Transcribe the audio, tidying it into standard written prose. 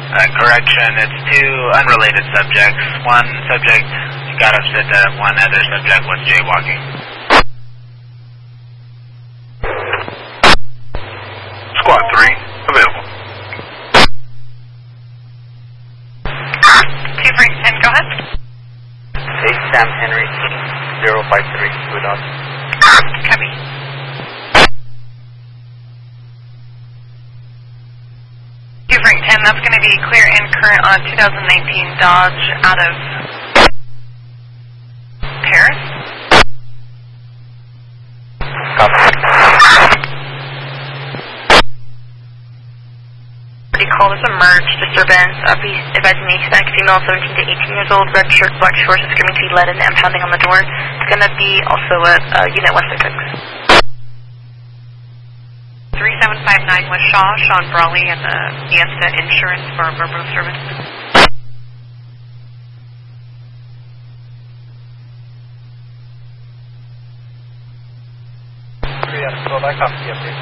Correction, it's two unrelated subjects. One subject got upset that one other subject was jaywalking. Squad 3, available. 2 Frank 10, go ahead. 8 Sam Henry, 053, good on. Copy. Frank 10, that's going to be clear and current on 2019 Dodge out of Paris. Copy. Call this a merge disturbance. Please advise me to female 17 to 18 years old, red shirt, black shorts, is screaming to be led in and pounding on the door. It's going to be also at Unit 166. 3759 with Sean Brawley and the Fiesta Insurance for Verbo Services. Go back up,